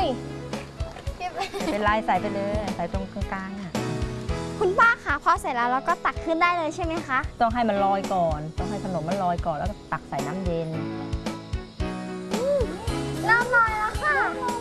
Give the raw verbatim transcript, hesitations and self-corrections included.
ยไม่เป็นไรใส่ไปเลยใส่ตรงกลางๆอ่ะคุณป้าคะพอเสร็จแล้วเราก็ตักขึ้นได้เลยใช่ไหมคะต้องให้มันลอยก่อน ต้องให้ขนมมันลอยก่อนแล้วก็ตักใส่น้ำเย็นอ